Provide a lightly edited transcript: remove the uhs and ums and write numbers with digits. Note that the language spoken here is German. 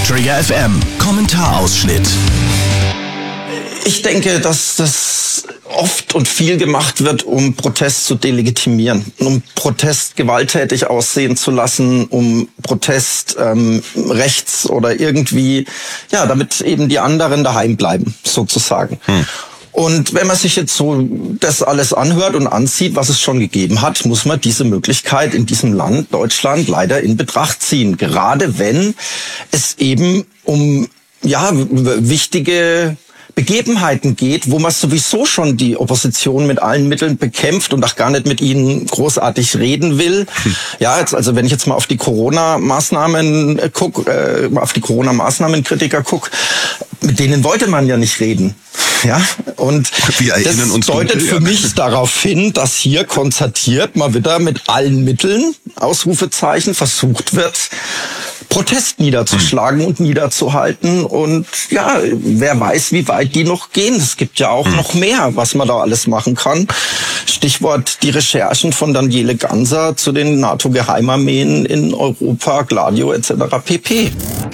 Trigger FM Kommentarausschnitt. Ich denke, dass das oft und viel gemacht wird, um Protest zu delegitimieren, um Protest gewalttätig aussehen zu lassen, um Protest rechts oder irgendwie, ja, damit eben die anderen daheim bleiben, sozusagen. Und wenn man sich jetzt so das alles anhört und ansieht, was es schon gegeben hat, muss man diese Möglichkeit in diesem Land, Deutschland, leider in Betracht ziehen. Gerade wenn es eben um, ja, wichtige Begebenheiten geht, wo man sowieso schon die Opposition mit allen Mitteln bekämpft und auch gar nicht mit ihnen großartig reden will. Ja, jetzt, also wenn ich jetzt mal auf die Corona-Maßnahmen gucke, auf die Corona-Maßnahmenkritiker gucke, mit denen wollte man ja nicht reden. Ja, und das deutet für mich darauf hin, dass hier konzertiert mal wieder mit allen Mitteln, Ausrufezeichen, versucht wird, Protest niederzuschlagen und niederzuhalten. Und ja, wer weiß, wie weit die noch gehen. Es gibt ja auch noch mehr, was man da alles machen kann. Stichwort die Recherchen von Daniele Ganser zu den NATO-Geheimarmeen in Europa, Gladio etc. pp.